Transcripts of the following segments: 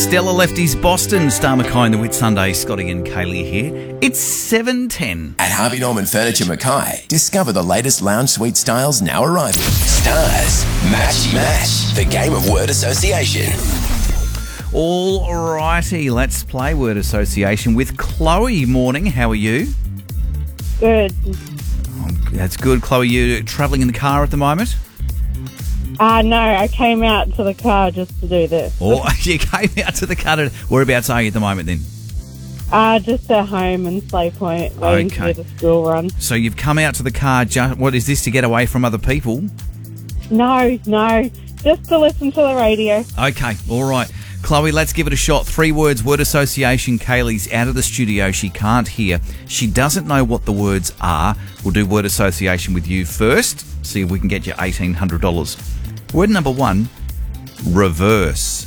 Stella Lefties Boston, Star Mackay and the Whit Sunday. Scotty and Kaylee here. It's 7:10. At Harvey Norman Furniture Mackay, discover the latest lounge suite styles now arriving. Stars, Mash, the game of word association. All righty, let's play word association with Chloe. Morning, how are you? Good. That's good. Chloe, you travelling in the car at the moment? No, I came out to the car just to do this. Or you came out to the car. Whereabouts are you at the moment then? Just at home in Slay Point, waiting to do the school run. So you've come out to the car, what is this, to get away from other people? No, just to listen to the radio. Okay, all right. Chloe, let's give it a shot. 3 words, word association. Kaylee's out of the studio. She can't hear. She doesn't know what the words are. We'll do word association with you first. See if we can get you $1,800. Word number 1, reverse.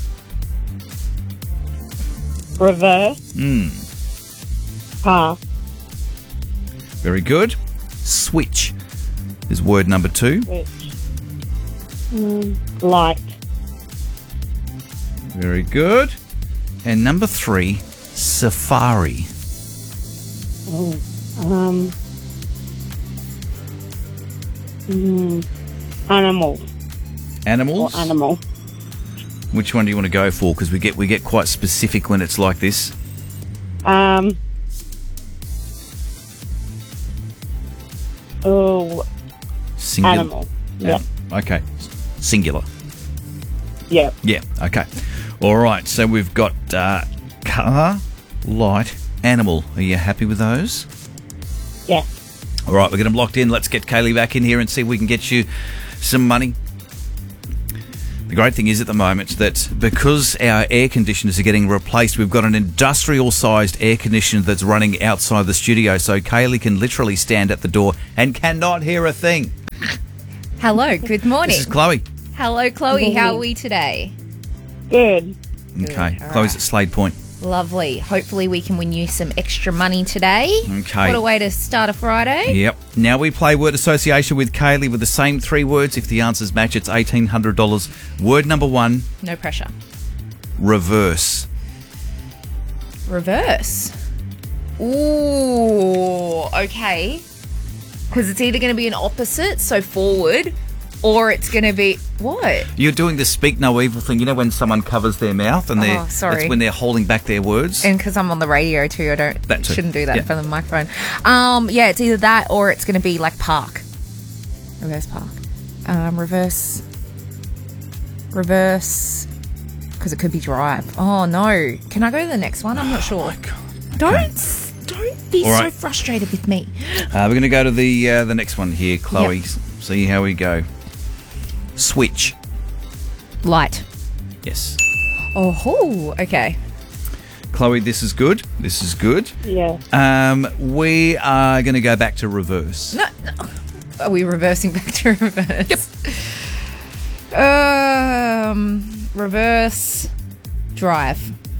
Reverse. Pass. Very good. Switch is word number 2. Switch. Light. Very good. And number 3, safari. Animal. Animals? Or animal. Which one do you want to go for? Because we get quite specific when it's like this. Singular. Animal. Yeah. Okay. Singular. Yeah. Yeah, okay. All right, so we've got car, light, animal. Are you happy with those? Yeah. All right, we're getting them locked in. Let's get Kaylee back in here and see if we can get you some money. The great thing is at the moment that because our air conditioners are getting replaced, we've got an industrial-sized air conditioner that's running outside the studio, so Kaylee can literally stand at the door and cannot hear a thing. Hello, good morning. This is Chloe. Hello, Chloe. How are we today? Good. Okay, All Chloe's right. at Slade Point. Lovely. Hopefully we can win you some extra money today. Okay. What a way to start a Friday. Yep. Now we play word association with Kaylee with the same 3 words. If the answers match, it's $1,800. Word number 1, No pressure. reverse. Reverse. Ooh, okay. Because it's either going to be an opposite, so forward, or it's going to be... What? You're doing the speak no evil thing. You know when someone covers their mouth and sorry. that's when they're holding back their words? And because I'm on the radio too, I That too. shouldn't do that Yeah. in front of the microphone. Yeah, it's either that or it's going to be like park. Reverse park. Reverse. Because it could be drive. Oh no! Can I go to the next one? I'm not sure. my God. Don't be All so right. frustrated with me. We're going to go to the next one here, Chloe. Yep. See how we go. Switch. Light. Yes. Oh, okay. Chloe, this is good. This is good. Yeah. We are going to go back to reverse. No. Are we reversing back to reverse? Yep. Reverse. Drive.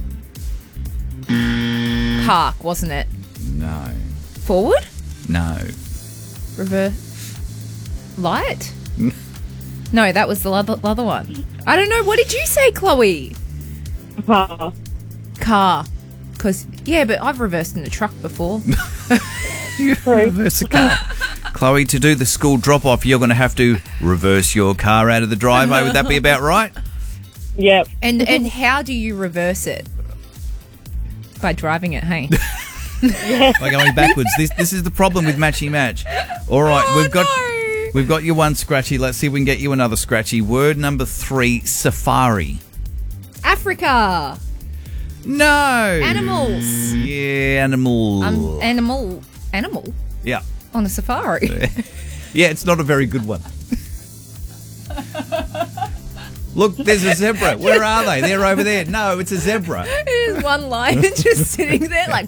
Park, wasn't it? No. Forward? No. Reverse. Light? No, that was the other one. I don't know. What did you say, Chloe? Pass. Car. Because, yeah, but I've reversed in a truck before. Reverse a car. Chloe, to do the school drop-off, you're going to have to reverse your car out of the driveway. Would that be about right? Yep. And how do you reverse it? By driving it, hey? By going backwards. This is the problem with Matchy Match. All right, Oh, we've got you one scratchy. Let's see if we can get you another scratchy. Word number 3, safari. Africa. No. Animals. Yeah, animal. Animal? Yeah. On a safari. Yeah, it's not a very good one. Look, there's a zebra. Where are they? They're over there. No, it's a zebra. There's one lion just sitting there like...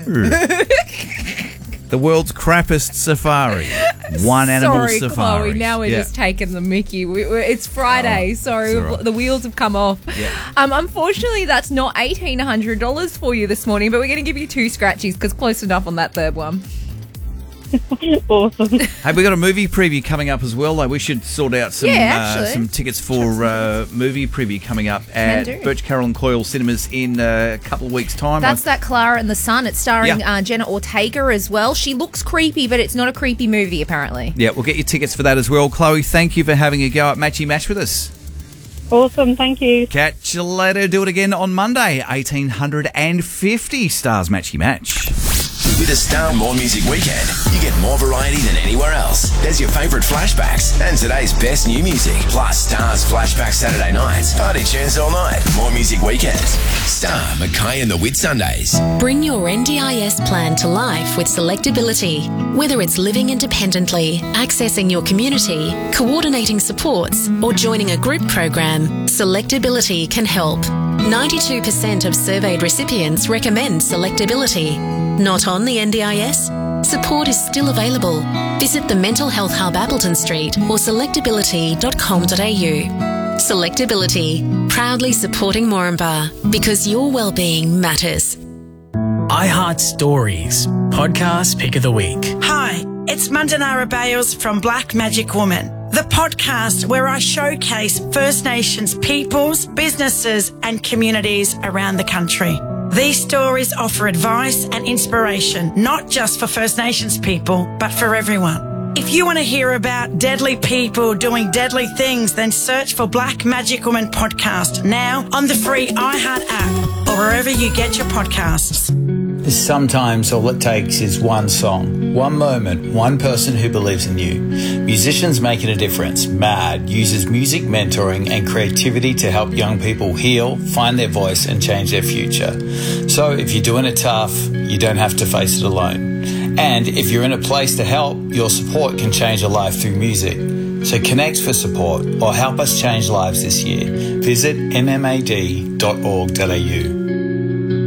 The world's crappiest safari. One animal Sorry, safari. Chloe. Now we're just taking the mickey. It's Friday, so it's all right. the wheels have come off. Yeah. Unfortunately, that's not $1,800 for you this morning, but we're going to give you 2 scratchies because close enough on that third one. Awesome. Hey, we got a movie preview coming up as well. Though we should sort out some tickets for movie preview coming up at Birch Carroll and Coyle Cinemas in a couple of weeks' time. That's that Clara and the Sun. It's starring Jenna Ortega as well. She looks creepy, but it's not a creepy movie, apparently. Yeah, we'll get you tickets for that as well. Chloe, thank you for having a go at Matchy Match with us. Awesome, thank you. Catch you later. Do it again on Monday, 1850 Stars Matchy Match. With a Star More Music Weekend, you get more variety than anywhere else. There's your favourite flashbacks and today's best new music. Plus Star's Flashback Saturday nights, party tunes all night. More Music Weekends. Star, Mackay and the Whitsundays. Bring your NDIS plan to life with Selectability. Whether it's living independently, accessing your community, coordinating supports, or joining a group program, Selectability can help. 92% of surveyed recipients recommend Selectability. Not on the NDIS? Support is still available. Visit the Mental Health Hub Appleton Street or selectability.com.au. Selectability, proudly supporting Moranbah because your wellbeing matters. iHeart Stories, podcast pick of the week. Hi, it's Mandanara Bales from Black Magic Woman, the podcast where I showcase First Nations peoples, businesses and communities around the country. These stories offer advice and inspiration, not just for First Nations people, but for everyone. If you want to hear about deadly people doing deadly things, then search for Black Magic Woman Podcast now on the free iHeart app or wherever you get your podcasts. Sometimes all it takes is one song, one moment, one person who believes in you. Musicians Making a Difference, MAD, uses music mentoring and creativity to help young people heal, find their voice and change their future. So if you're doing it tough, you don't have to face it alone. And if you're in a place to help, your support can change a life through music. So connect for support or help us change lives this year. Visit mmad.org.au.